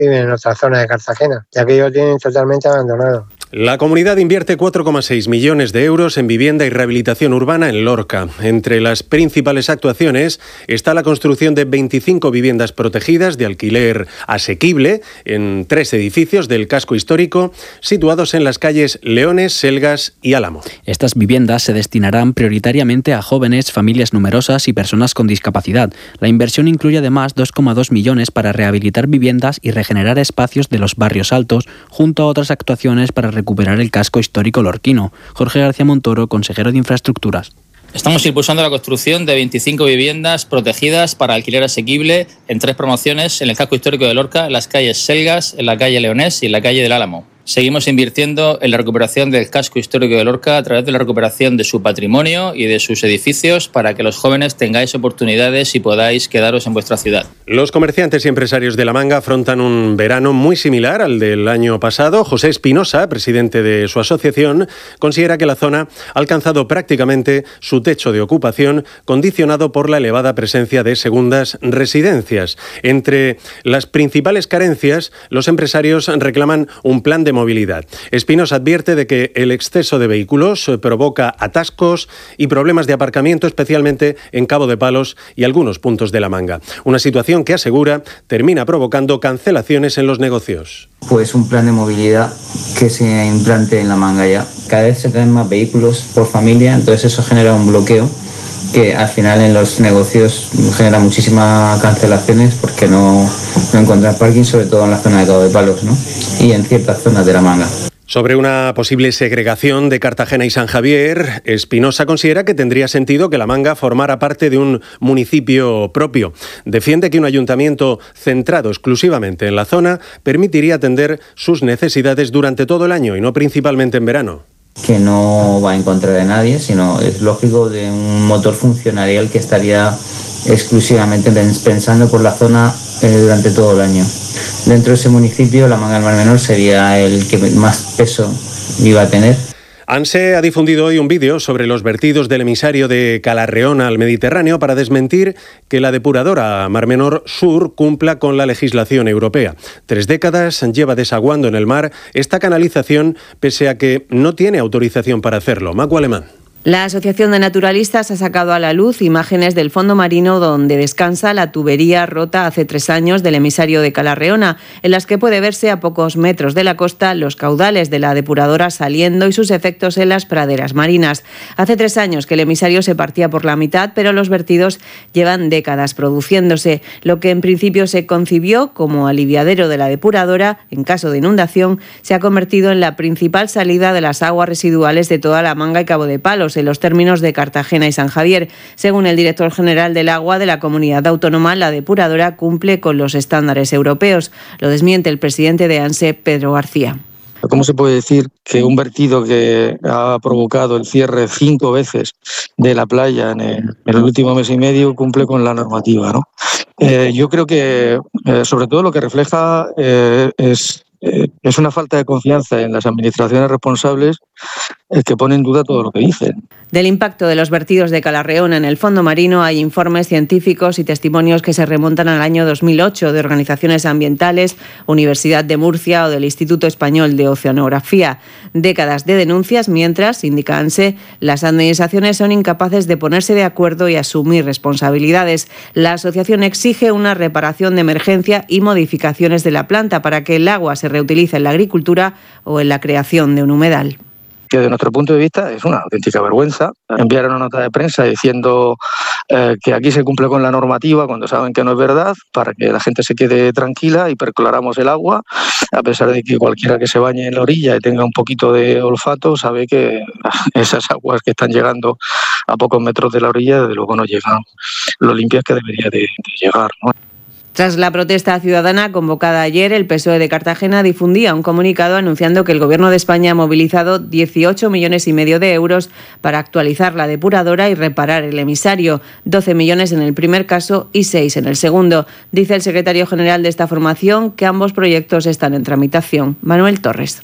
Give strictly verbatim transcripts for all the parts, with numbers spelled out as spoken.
viven en otra zona de Cartagena, ya que ellos tienen totalmente abandonado. La comunidad invierte cuatro coma seis millones de euros en vivienda y rehabilitación urbana en Lorca. Entre las principales actuaciones está la construcción de veinticinco viviendas protegidas de alquiler asequible en tres edificios del casco histórico situados en las calles Leones, Selgas y Álamo. Estas viviendas se destinarán prioritariamente a jóvenes, familias numerosas y personas con discapacidad. La inversión incluye además dos coma dos millones para rehabilitar viviendas y regenerar espacios de los barrios altos, junto a otras actuaciones para recuperar el casco histórico lorquino. Jorge García Montoro, consejero de Infraestructuras. Estamos impulsando la construcción de veinticinco viviendas protegidas para alquiler asequible en tres promociones en el casco histórico de Lorca, en las calles Selgas, en la calle Leonés y en la calle del Álamo. Seguimos invirtiendo en la recuperación del casco histórico de Lorca a través de la recuperación de su patrimonio y de sus edificios para que los jóvenes tengáis oportunidades y podáis quedaros en vuestra ciudad. Los comerciantes y empresarios de La Manga afrontan un verano muy similar al del año pasado. José Espinosa, presidente de su asociación, considera que la zona ha alcanzado prácticamente su techo de ocupación, condicionado por la elevada presencia de segundas residencias. Entre las principales carencias, los empresarios reclaman un plan de movilidad. Espinosa advierte de que el exceso de vehículos provoca atascos y problemas de aparcamiento, especialmente en Cabo de Palos y algunos puntos de La Manga. Una situación que, asegura, termina provocando cancelaciones en los negocios. Pues un plan de movilidad que se implante en La Manga ya. Cada vez se traen más vehículos por familia, entonces eso genera un bloqueo que al final en los negocios genera muchísimas cancelaciones porque no, no encuentran parking, sobre todo en la zona de Cabo de Palos, ¿no? Y en ciertas zonas de La Manga. Sobre una posible segregación de Cartagena y San Javier, Espinosa considera que tendría sentido que La Manga formara parte de un municipio propio. Defiende que un ayuntamiento centrado exclusivamente en la zona permitiría atender sus necesidades durante todo el año y no principalmente en verano. Que no va en contra de nadie, sino es lógico de un motor funcionarial que estaría exclusivamente pensando por la zona eh, durante todo el año. Dentro de ese municipio, La Manga del Mar Menor sería el que más peso iba a tener. ANSE ha difundido hoy un vídeo sobre los vertidos del emisario de Calarreona al Mediterráneo para desmentir que la depuradora Mar Menor Sur cumpla con la legislación europea. Tres décadas lleva desaguando en el mar esta canalización pese a que no tiene autorización para hacerlo. Macu Alemán. La Asociación de Naturalistas ha sacado a la luz imágenes del fondo marino donde descansa la tubería rota hace tres años del emisario de Calarreona, en las que puede verse a pocos metros de la costa los caudales de la depuradora saliendo y sus efectos en las praderas marinas. Hace tres años que el emisario se partía por la mitad, pero los vertidos llevan décadas produciéndose. Lo que en principio se concibió como aliviadero de la depuradora, en caso de inundación, se ha convertido en la principal salida de las aguas residuales de toda La Manga y Cabo de Palos, en los términos de Cartagena y San Javier. Según el director general del agua de la comunidad autónoma, la depuradora cumple con los estándares europeos. Lo desmiente el presidente de ANSE, Pedro García. ¿Cómo se puede decir que un vertido que ha provocado el cierre cinco veces de la playa en el, en el último mes y medio cumple con la normativa, ¿no? Eh, yo creo que eh, sobre todo lo que refleja eh, es, eh, es una falta de confianza en las administraciones responsables eh, que pone en duda todo lo que dicen. Del impacto de los vertidos de Calarreona en el fondo marino hay informes científicos y testimonios que se remontan al año dos mil ocho de organizaciones ambientales, Universidad de Murcia o del Instituto Español de Oceanografía. Décadas de denuncias, mientras, indica ANSE, las administraciones son incapaces de ponerse de acuerdo y asumir responsabilidades. La asociación exige una reparación de emergencia y modificaciones de la planta para que el agua se reutilice en la agricultura o en la creación de un humedal. Que desde nuestro punto de vista es una auténtica vergüenza enviar una nota de prensa diciendo eh, que aquí se cumple con la normativa cuando saben que no es verdad, para que la gente se quede tranquila y perclaramos el agua, a pesar de que cualquiera que se bañe en la orilla y tenga un poquito de olfato sabe que esas aguas que están llegando a pocos metros de la orilla desde luego no llegan lo limpias que debería de, de llegar, ¿no? Tras la protesta ciudadana convocada ayer, el P S O E de Cartagena difundía un comunicado anunciando que el Gobierno de España ha movilizado dieciocho millones y medio de euros para actualizar la depuradora y reparar el emisario, doce millones en el primer caso y seis en el segundo. Dice el secretario general de esta formación que ambos proyectos están en tramitación. Manuel Torres.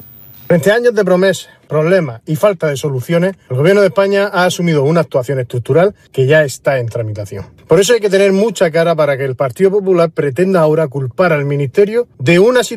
Frente a años de promesas, problemas y falta de soluciones, el Gobierno de España ha asumido una actuación estructural que ya está en tramitación. Por eso hay que tener mucha cara para que el Partido Popular pretenda ahora culpar al Ministerio de una situación